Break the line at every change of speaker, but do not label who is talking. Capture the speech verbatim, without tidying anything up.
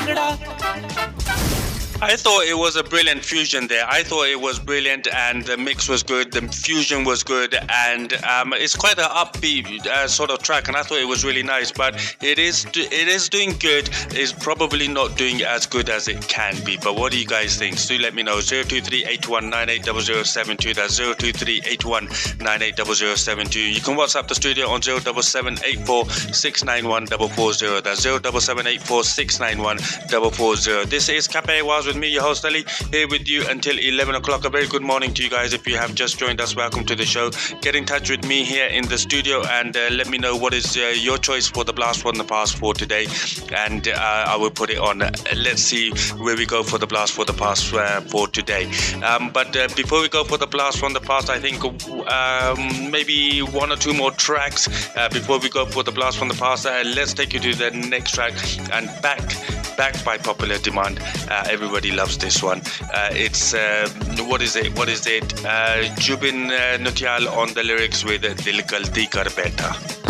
I thought it was a brilliant fusion there. I thought it was brilliant, and the mix was good. The fusion was good, and um, it's quite an upbeat uh, sort of track. And I thought it was really nice. But it is it is doing good. It's probably not doing as good as it can be. But what do you guys think? So let me know. zero two three eight one nine eight zero zero seven two. That's zero two three eight one nine eight zero zero seven two. You can WhatsApp the studio on zero seven seven eight four six nine one four four zero. That's zero seven seven eight four six nine one four four zero. This is Cafe Was with me, your host Ali, here with you until eleven o'clock. A very good morning to you guys. If you have just joined us, welcome to the show. Get in touch with me here in the studio and uh, let me know what is uh, your choice for the blast from the past for today, and uh, I will put it on. Uh, let's see where we go for the blast for the past uh, for today. Um, but uh, before we go for the blast from the past, I think um, maybe one or two more tracks uh, before we go for the blast from the past. Uh, let's take you to the next track, and back backed by popular demand. Uh, everybody loves this one. Uh, it's uh, what is it? What is it? Uh, Jubin uh, Nautiyal on the lyrics with Dil Galti Kar Baitha.